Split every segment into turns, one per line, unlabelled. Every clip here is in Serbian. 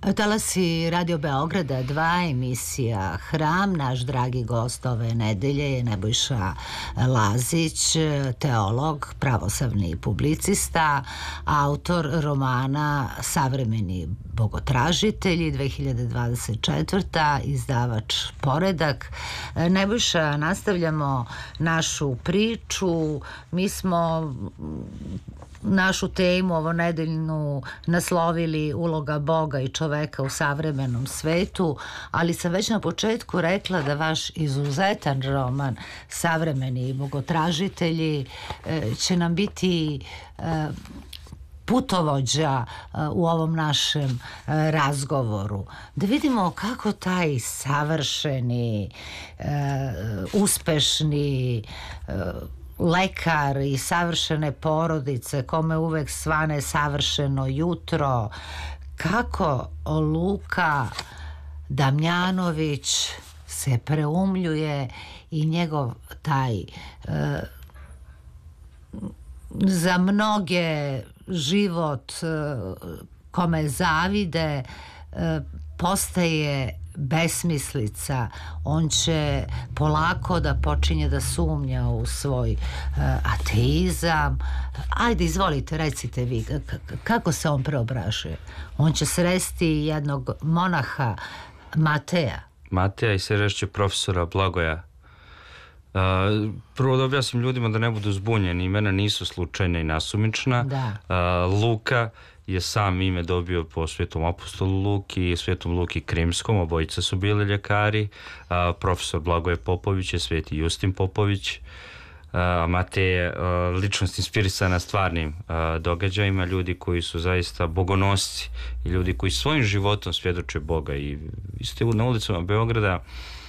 Talasi Radio Beograda 2, emisija Hram. Naš dragi gost ove nedelje je Nebojša Lazić, teolog, pravoslavni publicista, autor romana Savremeni bogotražitelji 2024. izdavač Poredak. Nebojša, nastavljamo našu priču. Mi smo našu temu ovo nedeljnu naslovili uloga Boga i čoveka u savremenom svetu, ali sam već na početku rekla da vaš izuzetan roman Savremeni bogotražitelji će nam biti putovođa u ovom našem razgovoru. Da vidimo kako taj savršeni, uspešni lekar i savršene porodice, kome uvek svane savršeno jutro, kako Luka Damjanović se preumljuje i njegov taj za mnoge život kome zavide postaje besmislica. On će polako da počinje da sumnja u svoj ateizam. Ajde, izvolite, recite vi, kako se on preobražuje? On će sresti jednog monaha Mateja
i srešće profesora Blagoja. Prvo da objasnim ljudima da ne budu zbunjeni, imena nisu slučajna i nasumična. Luka je sam ime dobio po svetom apostolu Luki i svetom Luki Krimskom, obojica su bili ljekari. Profesor Blagoje Popović je sveti Justin Popović. Matej je ličnost inspirisana stvarnim događajima, ljudi koji su zaista bogonosci i ljudi koji svojim životom svjedoče Boga. I vi ste na ulicama Beograda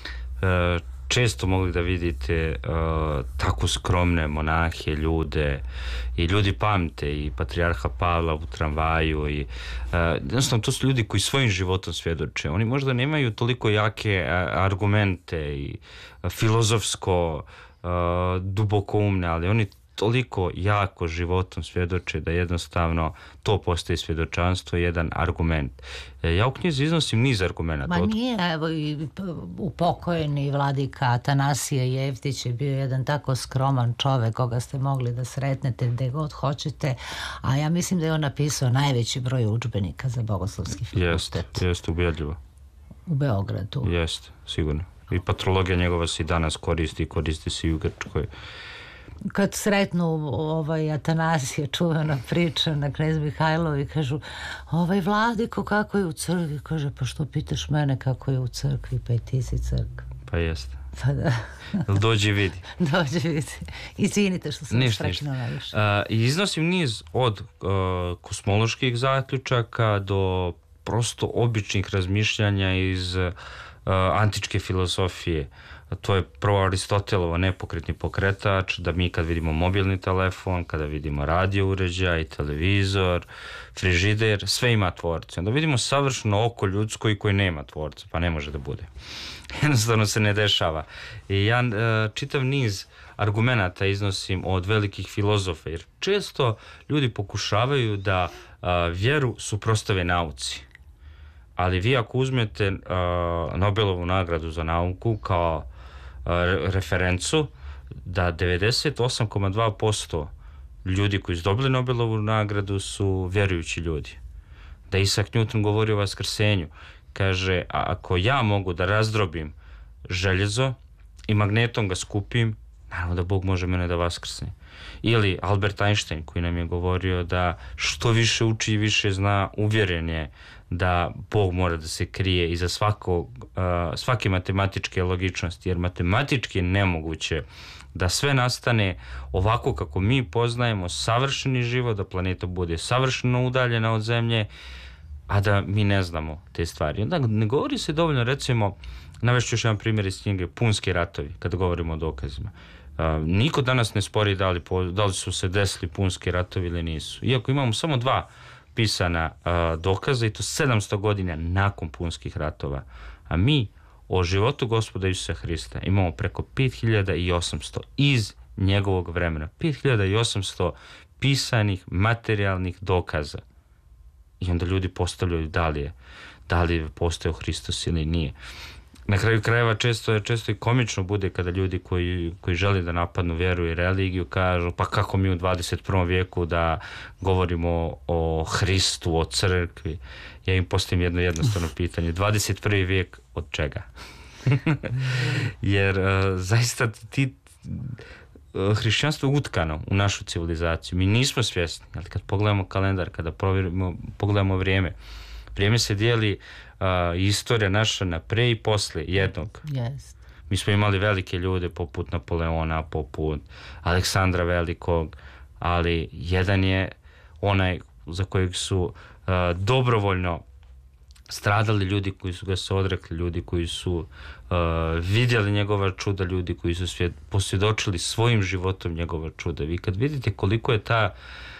često mogli da vidite tako skromne monahe, ljude, i ljudi pamte i patrijarha Pavla u tramvaju i jednostavno to su ljudi koji svojim životom svjedoče. Oni možda nemaju toliko jake argumente i filozofsko dubokoumne, ali oni toliko jako životom svjedoče da jednostavno to postaje svjedočanstvo, jedan argument. Ja u knjizi iznosim niz argumenta.
Ma nije, evo i upokojeni vladika Atanasije Jevtić je bio jedan tako skroman čovek koga ste mogli da sretnete gde god hoćete, a ja mislim da je on napisao najveći broj udžbenika za bogoslovski fakultet.
Jeste, ubedljivo.
U Beogradu.
Jeste, sigurno. I patrologija njegova se i danas koristi se i u Grčkoj.
Kad sretnu Atanasije, čuvena priča na Knez Mihajlovi, kažu, vladiko kako je u crkvi? Kaže, pa što pitaš mene kako je u crkvi, pa i ti si crkva.
Pa jeste.
Pa da.
Dođi vidi.
Dođi vidi. Izvinite što sam prekinula najviše.
I iznosim niz od kosmoloških zaključaka do prosto običnih razmišljanja iz antičke filozofije. To je prvo Aristotelovo nepokretni pokretač, da mi kad vidimo mobilni telefon, kada vidimo radio uređaj, televizor, frižider, sve ima tvorce. Onda vidimo savršeno oko ljudsko i koji nema tvorca, pa ne može da bude. Jednostavno se ne dešava. I ja čitav niz argumenata iznosim od velikih filozofa, jer često ljudi pokušavaju da vjeru suprotstave nauci. Ali vi ako uzmete Nobelovu nagradu za nauku kao referencu, da 98,2% ljudi koji su dobili Nobelovu nagradu su vjerujući ljudi. Da Isaac Newton govori o vaskrsenju. Kaže, ako ja mogu da razdrobim željezo i magnetom ga skupim, naravno da Bog može mene da vaskrsne. Ili Albert Einstein koji nam je govorio da što više uči i više zna, uvjeren je da Bog mora da se krije iza svake matematičke logičnosti, jer matematički je nemoguće da sve nastane ovako kako mi poznajemo savršeni život, da planeta bude savršeno udaljena od Zemlje, a da mi ne znamo te stvari. Onda ne govori se dovoljno, recimo, navešću još jedan primjer iz knjige Punski ratovi, kada govorimo o dokazima. Niko danas ne spori da li su se desili Punski ratovi ili nisu. Iako imamo samo 2 pisana dokaza i to 700 godina nakon Punskih ratova. A mi o životu Gospoda Isusa Hrista imamo preko 5800 iz njegovog vremena. 5800 pisanih materijalnih dokaza. I onda ljudi postavljaju da li je postao Hristos ili nije. Na kraju krajeva često i komično bude kada ljudi koji žele da napadnu vjeru i religiju kažu pa kako mi u 21. vijeku da govorimo o Hristu, o crkvi. Ja im postavim jedno jednostavno pitanje. 21. vijek od čega? Jer zaista hrišćanstvo je utkano u našu civilizaciju. Mi nismo svjesni, ali kad pogledamo kalendar, kada pogledamo vrijeme se dijeli istorija naša na pre i posle jednog.
Yes.
Mi smo imali velike ljude poput Napoleona, poput Aleksandra Velikog, ali jedan je onaj za kojeg su dobrovoljno stradali, ljudi koji su ga se odrekli, ljudi koji su vidjeli njegova čuda, ljudi koji su posvjedočili svojim životom njegova čuda. Vi kad vidite koliko je ta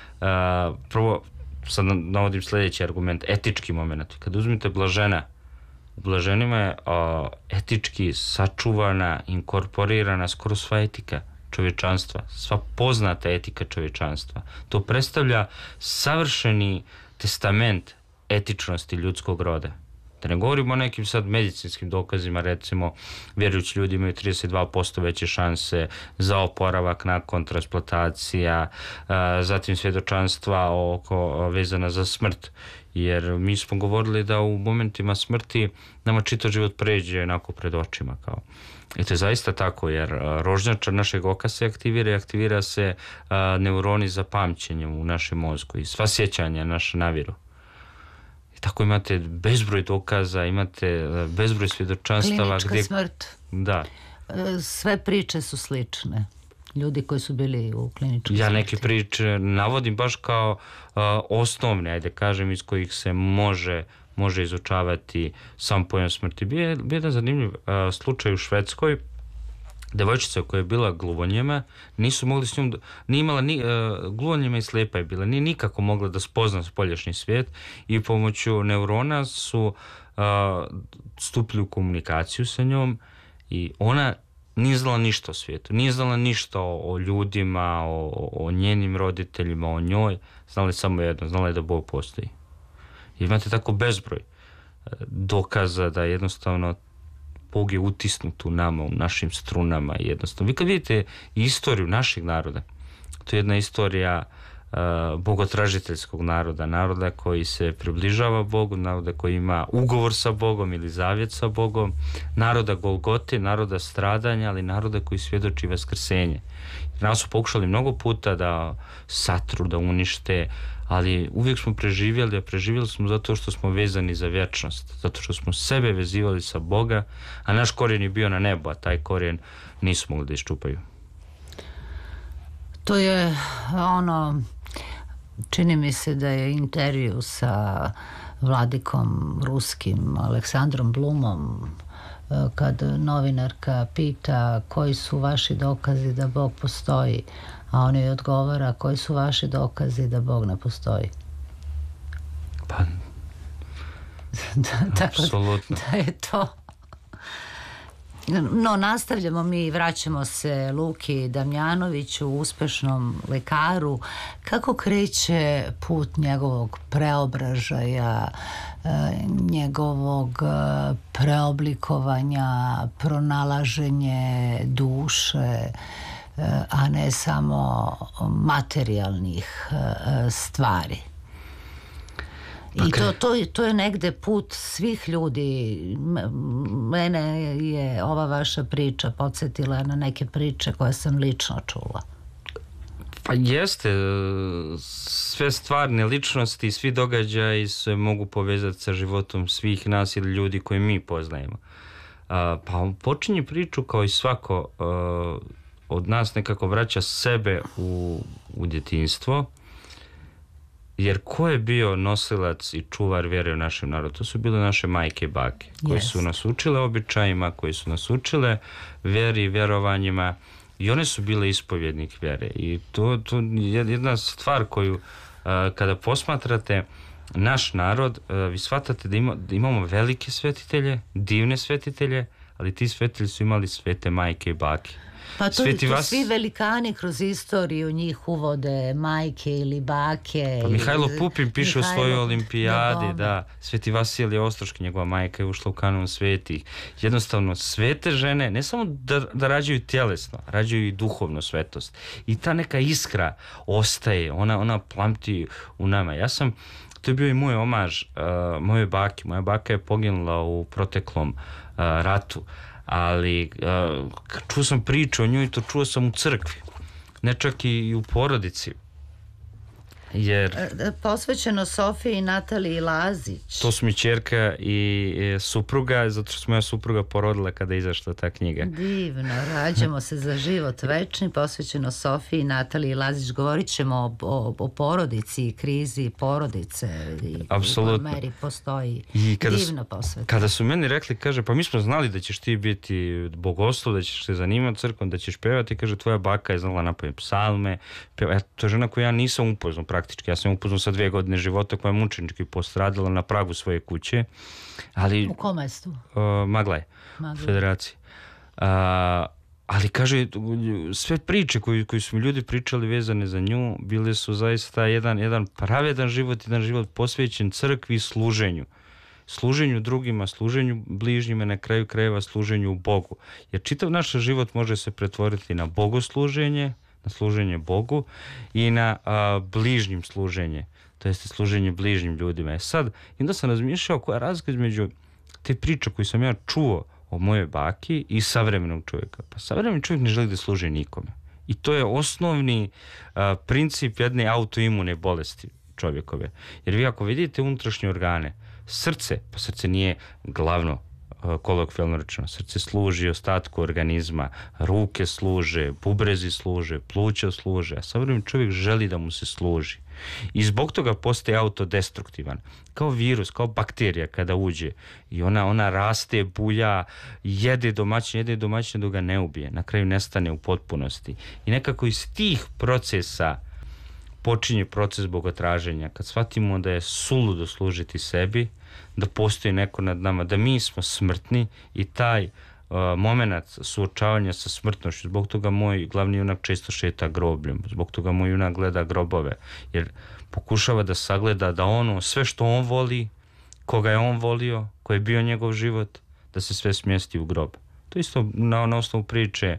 prvo, sad navodim sljedeći argument, etički moment. Kad uzmete Blažena, u Blaženima je etički sačuvana, inkorporirana skoro sva etika čovječanstva, sva poznata etika čovječanstva. To predstavlja savršeni testament etičnosti ljudskog roda. Da ne govorimo o nekim sad medicinskim dokazima, recimo vjerujući ljudi imaju 32% veće šanse za oporavak nakon transplantacija, zatim svjedočanstva vezana za smrt. Jer mi smo govorili da u momentima smrti nama čitav život pređe onako pred očima. Kao. I to je zaista tako, jer rožnjača našeg oka se aktivira se neuroni za pamćenje u našem mozgu i sva sjećanja naše naviru. Tako imate bezbroj dokaza, imate bezbroj svjedočanstava.
Klinička smrt.
Da.
Sve priče su slične. Ljudi koji su bili u kliničkoj smrti.
Ja neke priče navodim baš kao osnovne, ajde kažem, iz kojih se može izučavati sam pojam smrti. Bio je jedan zanimljiv slučaj u Švedskoj. Devojčica koja je bila gluvonjema, nisu mogli s njom, nije imala gluvonjema i slijepa je bila, nije nikako mogla da spozna spoljašnji svijet i pomoću neurona su stupili u komunikaciju sa njom i ona nije znala ništa o svijetu, nije znala ništa o ljudima, o njenim roditeljima, o njoj, znala je samo jedno, znala je da Bog postoji. I imate tako bezbroj dokaza da jednostavno Bog je utisnut u nama, u našim strunama jednostavno. Vi kad vidite istoriju našeg naroda, to je jedna istorija bogotražiteljskog naroda koji se približava Bogu, naroda koji ima ugovor sa Bogom ili zavjet sa Bogom, naroda Golgote, naroda stradanja, ali naroda koji svjedoči vaskrsenje. Nas su pokušali mnogo puta da satru, da unište, ali uvijek smo preživjeli, a preživjeli smo zato što smo vezani za vječnost, zato što smo sebe vezivali sa Boga, a naš korijen je bio na nebu, a taj korijen nisu mogli da iščupaju.
To je čini mi se da je intervju sa vladikom ruskim Aleksandrom Blumom, kad novinarka pita koji su vaši dokazi da Bog postoji, a on joj odgovara koji su vaši dokazi da Bog ne postoji.
Pa,
tako
apsolutno.
Da je to. No, nastavljamo mi i vraćamo se Luki Damjanoviću, uspešnom lekaru. Kako kreće put njegovog preobražaja, njegovog preoblikovanja, pronalaženje duše, a ne samo materijalnih stvari? I to je negde put svih ljudi. Mene je ova vaša priča podsjetila na neke priče koje sam lično čula.
Pa jeste, sve stvarne ličnosti, svi događaji se mogu povezati sa životom svih nas ili ljudi koje mi poznajemo. Pa on počinje priču kao i svako od nas nekako vraća sebe u djetinjstvo. Jer ko je bio nosilac i čuvar vjere u našem narodu? To su bile naše majke i bake, koje su nas učile običajima, koje su nas učile vjeri i vjerovanjima i one su bile ispovjednik vjere. I to je jedna stvar koju kada posmatrate naš narod, vi shvatate da imamo velike svetitelje, divne svetitelje, ali ti svetitelji su imali svete majke i bake.
Pa to svi velikani kroz istoriju njih uvode majke ili bake.
Pa Mihajlo Pupin piše u svojoj olimpijadi, da. Sveti Vasilije Ostroški, njegova majka je ušla u kanon svetih. Jednostavno, svete žene, ne samo da rađaju tjelesno, rađaju i duhovno svetost. I ta neka iskra ostaje, ona plamti u nama. To je bio i moj omaž moje baki. Moja baka je poginula u proteklom ratu. Ali čuo sam priču o njoj, to čuo sam u crkvi, ne čak i u porodici. Jer
posvećeno Sofiji i Nataliji Lazić.
To su mi ćerka i supruga, zato što su moja supruga porodila kada je izašla ta knjiga.
Divno, rađamo se za život večni, posvećeno Sofiji i Nataliji Lazić. Govorit ćemo o porodici i krizi porodice.
Apsolutno.
U meri postoji divno posvećeno.
Kada su meni rekli, kaže, pa mi smo znali da ćeš ti biti bogoslov, da ćeš se zanimati crkvom, da ćeš pevati, kaže, tvoja baka je znala napamet psalme. To je žena koju ja nisam upoznao praktički. Ja sam upoznao sa 2 godine života koja je mučenički postradala na pragu svoje kuće. Ali,
u kom mestu?
Maglaj. Federaciji. Ali kaže, sve priče koje su mi ljudi pričali vezane za nju, bile su zaista jedan pravedan život, jedan život posvećen crkvi i služenju. Služenju drugima, služenju bližnjima, na kraju krajeva služenju Bogu. Jer čitav naš život može se pretvoriti na bogosluženje, na služenje Bogu i na bližnjim služenje, to jeste služenje bližnjim ljudima. Sad, onda sam razmišljao koja je razlika između te priče koju sam ja čuo o mojoj baki i savremenog čovjeka. Pa savremeni čovjek ne želi da služi nikome. I to je osnovni princip jedne autoimune bolesti čovjekove. Jer vi ako vidite unutrašnje organe, srce, pa srce nije glavno, kolokvijalno rečeno, srce služi ostatku organizma, ruke služe, bubrezi služe, pluća služe, a savremeni čovjek želi da mu se služi. I zbog toga postaje autodestruktivan. Kao virus, kao bakterija kada uđe i ona raste, bulja, jede domaćine dok ga ne ubije. Na kraju nestane u potpunosti. I nekako iz tih procesa počinje proces bogotraženja. Kad shvatimo da je suludo služiti sebi, da postoji neko nad nama, da mi smo smrtni i taj moment suočavanja sa smrtnošću, zbog toga moj glavni junak često šeta grobljem, zbog toga moj junak gleda grobove, jer pokušava da sagleda da ono, sve što on voli, koga je on volio, koji je bio njegov život, da se sve smjesti u grob. To isto na osnovu priče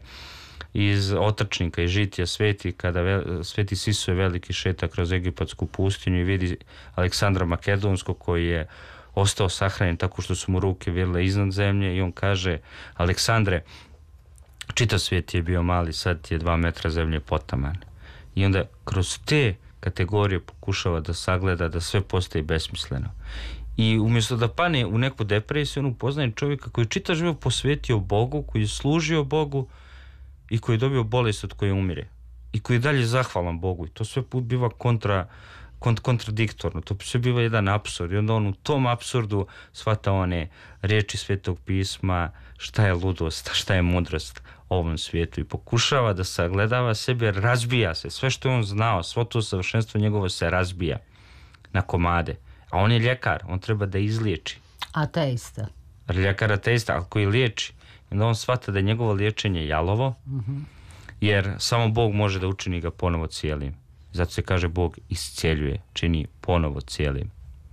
iz Otrčnika i Žitija Sveti, kada Sveti Sisuje veliki šeta kroz egipatsku pustinju i vidi Aleksandra Makedonskog koji je ostao sahranjen tako što su mu ruke virile iznad zemlje i on kaže: Aleksandre, čitav svijet je bio mali, sad ti je 2 metra zemlje potaman. I onda kroz te kategorije pokušava da sagleda da sve postaje besmisleno. I umjesto da pane u neku depresiju, on upoznaje čovjeka koji je čitav život posvetio Bogu, koji je služio Bogu i koji je dobio bolest od koje umire. I koji je dalje zahvalan Bogu. I to sve put biva kontradiktorno. To sve biva jedan apsurd. I onda on u tom apsurdu shvata one riječi Svetog pisma, šta je ludost, šta je mudrost ovom svijetu. I pokušava da sagledava sebe, razbija se. Sve što je on znao, svo to savršenstvo njegovo se razbija na komade. A on je ljekar, on treba da izliječi.
Ateista.
Ljekar ateista, ali koji liječi. Onda on shvata da je njegovo liječenje jalovo, jer samo Bog može da učini ga ponovo cijelim. Zato se kaže Bog isceljuje, čini ponovo cijelim.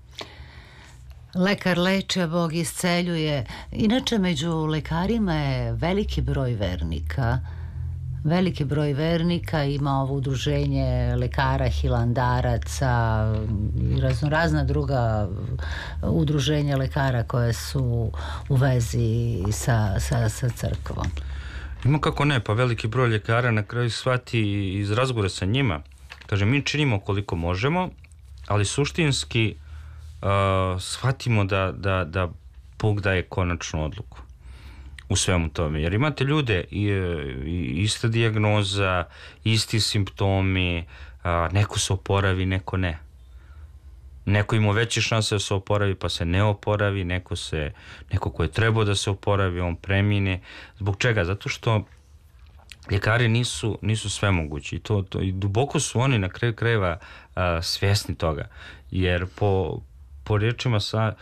Lekar leči, a Bog isceljuje. Inače, među lekarima je veliki broj vernika. Veliki broj vernika, ima ovo udruženje lekara hilandaraca i razna druga udruženja lekara koje su u vezi sa crkvom.
Ima kako ne, pa veliki broj ljekara na kraju shvati iz razgovora sa njima. Kaže, mi činimo koliko možemo, ali suštinski shvatimo da Bog daje konačnu odluku u svemu tome. Jer imate ljude, ista dijagnoza, isti simptomi, neko se oporavi, neko ne. Neko ima veće šanse da se oporavi pa se ne oporavi, neko ko je trebao da se oporavi, on premine. Zbog čega? Zato što ljekari nisu svemogući. I duboko su oni na kraju krajeva svjesni toga. Jer po riječima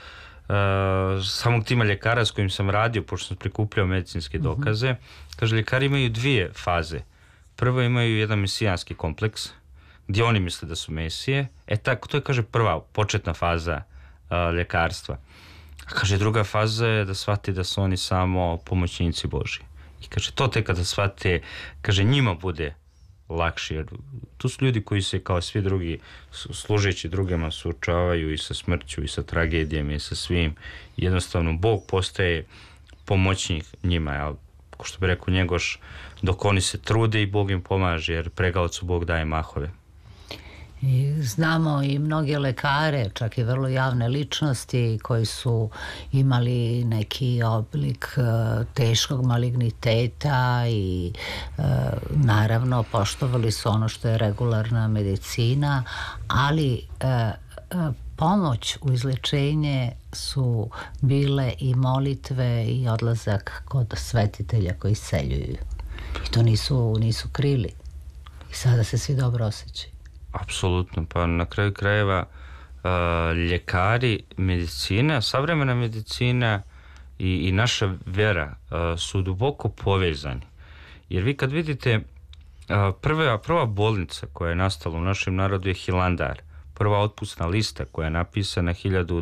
samog tima ljekara s kojim sam radio, pošto sam prikupljao medicinske dokaze, kaže, ljekari imaju dvije faze. Prvo imaju jedan mesijanski kompleks, gdje oni misle da su mesije. Tako, to je, kaže, prva, početna faza ljekarstva. A kaže, druga faza je da shvati da su oni samo pomoćnici Božji. I kaže, to tek kada shvate, kaže, njima bude lakše, jer tu su ljudi koji se kao svi drugi služeći drugima suočavaju i sa smrću i sa tragedijama i sa svim. Jednostavno Bog postaje pomoćnik njima, jel? Ko što bi rekao Njegoš, dok oni se trude i Bog im pomaže, jer pregaocu Bog daje mahove.
I znamo i mnoge lekare, čak i vrlo javne ličnosti koji su imali neki oblik teškog maligniteta i naravno poštovali su ono što je regularna medicina, ali pomoć u izlečenje su bile i molitve i odlazak kod svetitelja koji isceljuju. I to nisu krili. I sada se svi dobro osjećaju.
Apsolutno, pa na kraju krajeva ljekari, medicina, savremena medicina i naša vera su duboko povezani. Jer vi kad vidite, prva bolnica koja je nastala u našem narodu je Hilandar. Prva otpusna lista koja je napisana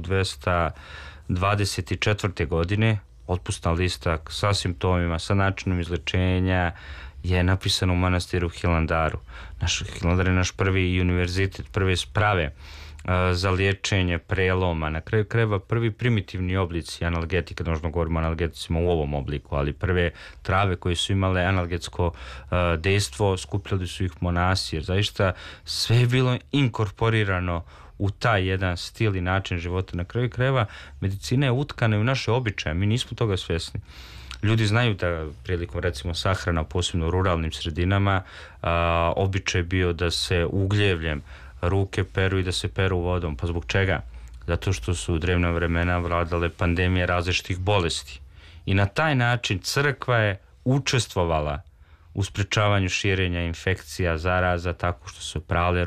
1224. godine, otpusna lista sa simptomima, sa načinom izlečenja, je napisano u manastiru Hilandaru. Hilandar je naš prvi univerzitet, prve sprave za liječenje preloma. Na kraju krajeva prvi primitivni oblici analgetika, da možemo govorimo o analgeticima u ovom obliku, ali prve trave koje su imale analgetsko dejstvo, skupljali su ih monasi, jer zaista sve je bilo inkorporirano u taj jedan stil i način života. Na kraju krajeva medicina je utkana u naše običaje, mi nismo toga svjesni. Ljudi znaju da prilikom recimo sahrana, posebno u ruralnim sredinama, običaj bio da se ugljevljem ruke peru i da se peru vodom. Pa zbog čega? Zato što su u drevna vremena vladale pandemije različitih bolesti. I na taj način crkva je učestvovala u sprečavanju širenja infekcija, zaraza, tako što su prale